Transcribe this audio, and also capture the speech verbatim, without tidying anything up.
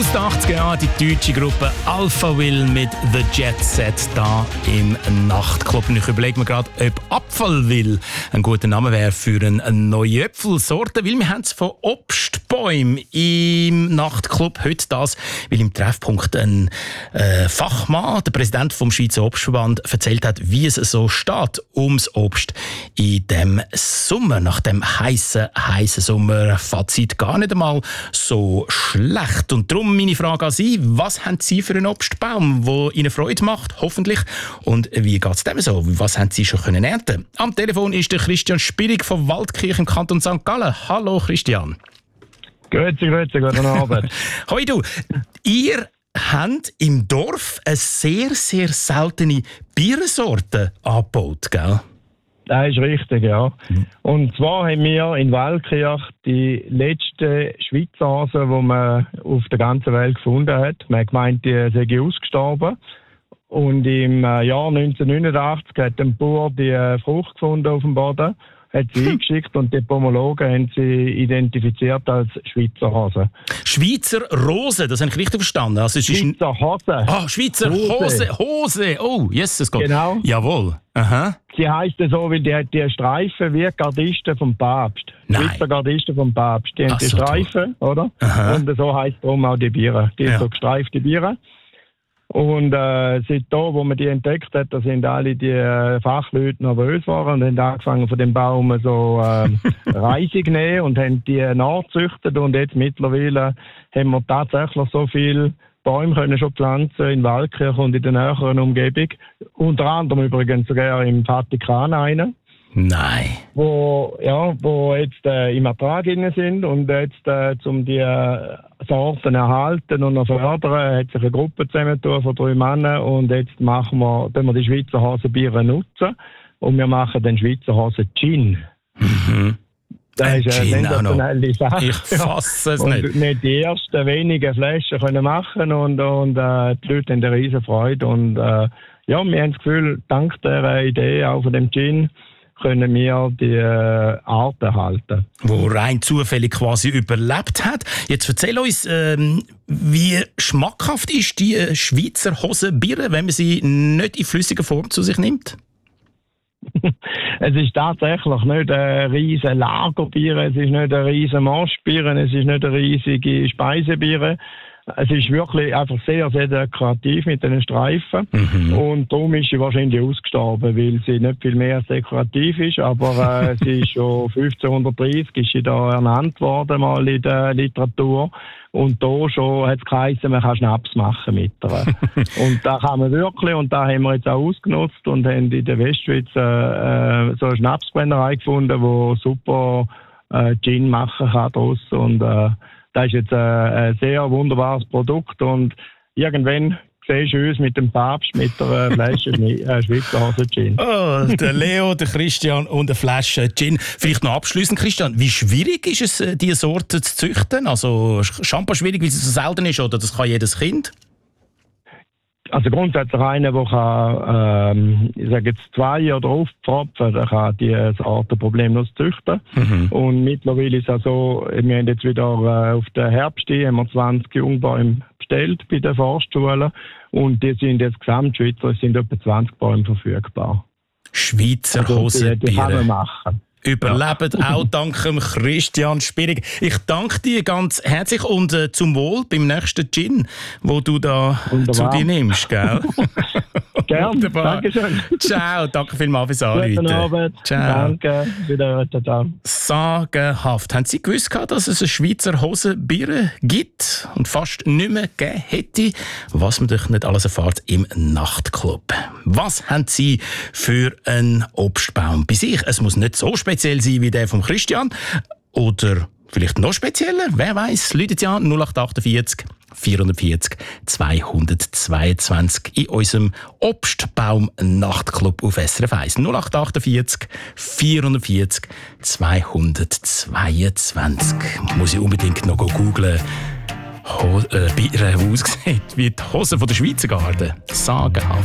Aus den achtziger Jahren die deutsche Gruppe Alpha Will mit The Jet Set da im Nachtclub. Und ich überlege mir gerade, ob Apfelwill ein guter Name wäre für eine neue Äpfelsorte, weil wir haben es von Obstbäumen im Nachtclub heute das, weil im Treffpunkt ein äh, Fachmann, der Präsident vom Schweizer Obstverband, erzählt hat, wie es so steht ums Obst in dem Sommer, nach dem heißen, heißen Sommer. Fazit gar nicht einmal so schlecht. Und darum meine Frage an Sie, was haben Sie für einen Obstbaum, der Ihnen Freude macht, hoffentlich? Und wie geht es dem so? Was haben Sie schon können ernten? Am Telefon ist der Christian Spirig von Waldkirch im Kanton Sankt Gallen. Hallo Christian. Grüezi, grüezi, guten Abend. Hoi du, ihr habt im Dorf eine sehr, sehr seltene Bierensorte angebaut, gell? Das ist richtig, ja. Und zwar haben wir in Waldkirch die letzte Schweizer Hase, die man auf der ganzen Welt gefunden hat. Man hat gemeint, die sei ausgestorben. Und im Jahr neunzehnhundertneunundachtzig hat ein Bauer die Frucht gefunden auf dem Boden, hat sie eingeschickt und die Pomologen haben sie identifiziert als Schweizer Hase. Schweizer Rose, das habe ich richtig verstanden. Also es ist ein... Schweizer Hase. Ah, Schweizer Hose. Hose. Hose. Oh, yes, es geht. Genau. Jawohl. Aha. Sie heisst so, weil die hat die Streifen wie Gardisten vom Papst. Nein. Schweizer Gardisten vom Papst. Die haben Ach, die so Streifen, toll. Oder? Aha. Und so heisst darum auch die Biere. Die Ja. sind so gestreifte Biere. Und äh, seit da, wo man die entdeckt hat, da sind alle die äh, Fachleute nervös geworden und haben angefangen von dem Baum so äh, Reisig nehmen und haben die nachgezüchtet. Und jetzt mittlerweile haben wir tatsächlich so viele Bäume können schon pflanzen in Waldkirch und in der näheren Umgebung. Unter anderem übrigens sogar im Vatikan einen. Nein. Wo, ja, wo jetzt äh, im Ertrag drin sind und jetzt, äh, um die äh, Sorten erhalten und noch fördern, hat sich eine Gruppe zusammengetan von drei Männern und jetzt machen wir, wir die Schweizer Hasenbiere nutzen und wir machen den Schweizer Hasen Gin. Mhm. Das Ein ist eine Gin auch noch. sensationelle Sache. Ich fasse es und nicht. nicht die ersten wenigen Flaschen können machen und, und äh, die Leute haben eine riesen Freude und äh, ja, wir haben das Gefühl, dank dieser Idee auch von dem Gin können wir die äh, Art erhalten. Wo rein zufällig quasi überlebt hat. Jetzt erzähl uns, ähm, wie schmackhaft ist die äh, Schweizer Hosenbiere, wenn man sie nicht in flüssiger Form zu sich nimmt? Es ist tatsächlich nicht ein riesen Lagerbier, es ist nicht ein riesen Moschbier, es ist nicht eine riesige Speisebier. Es ist wirklich einfach sehr, sehr dekorativ mit den Streifen. Mhm. Und darum ist sie wahrscheinlich ausgestorben, weil sie nicht viel mehr als dekorativ ist. Aber äh, sie ist schon fünfzehnhundertdreißig ist sie da ernannt worden, mal in der Literatur. Und da schon hat es geheißen, man kann Schnaps machen mit ihr. Und da kann man wirklich, und da haben wir jetzt auch ausgenutzt und haben in der Westschweiz äh, so eine Schnapsbrennerei gefunden, die super äh, Gin machen kann draus. Und äh, das ist jetzt äh, ein sehr wunderbares Produkt und irgendwann siehst du uns mit dem Papst mit der Flasche äh, Schweizer Hase Gin. Oh, der Leo, der Christian und eine Flasche Gin. Vielleicht noch abschliessend, Christian, wie schwierig ist es, diese Sorte zu züchten? Also Champa schwierig, weil es so selten ist, oder das kann jedes Kind? Also grundsätzlich einer, der kann, ähm, ich sage jetzt zwei oder aufpfropfen, der kann die Sorte problemlos züchten. Mhm. Und mittlerweile ist es auch so, wir haben jetzt wieder äh, auf den Herbst haben wir zwanzig Jungbäume bestellt bei den Forstschulen und die sind jetzt gesamtschweizer, es sind etwa zwanzig Bäume verfügbar. Schweizer also Hosenbiere. Die, die kann man machen. Überlebt ja. Auch dank dem Christian Spirig. Ich danke dir ganz herzlich und äh, zum Wohl beim nächsten Gin, wo du da Wunderbar. zu dir nimmst, gell? Gerne, danke schön. Ciao, danke vielmals fürs Anrufen. Guten Abend. Ciao. Danke, wieder da. Sagenhaft. Haben Sie gewusst, dass es eine Schweizer Hosenbiere gibt und fast nicht mehr gegeben hätte? Was man doch nicht alles erfahrt im Nachtclub. Was haben Sie für einen Obstbaum bei sich? Es muss nicht so speziell sein wie der von Christian. Oder vielleicht noch spezieller? Wer weiß? Läutet ja null acht achtundvierzig vierhundertvierzig zweihundertzweiundzwanzig in unserem Obstbaum-Nachtclub auf S R F eins. null acht achtundvierzig vierhundertvierzig zweihundertzweiundzwanzig. Muss ich unbedingt noch googlen. Ho- äh, Bier, wie aussieht wie die Hose von der Schweizer Garde. Sagenhaft.